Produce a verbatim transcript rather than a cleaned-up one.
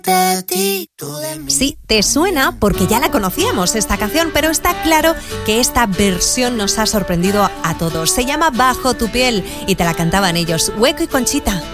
de ti, tú de mí. Sí, te suena porque ya la conocíamos esta canción, pero está claro que esta versión nos ha sorprendido a todos. Se llama Bajo tu piel y te la cantaban ellos, Hueco y Conchita.